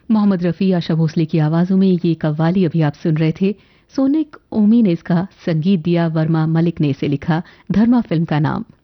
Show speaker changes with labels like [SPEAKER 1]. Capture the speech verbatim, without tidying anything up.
[SPEAKER 1] मोहम्मद रफ़ी, आशा भोसले की आवाज़ों में ये कव्वाली अभी आप सुन रहे थे। सोनिक ओमी ने इसका संगीत दिया, वर्मा मलिक ने इसे लिखा। धर्मा फिल्म का नाम।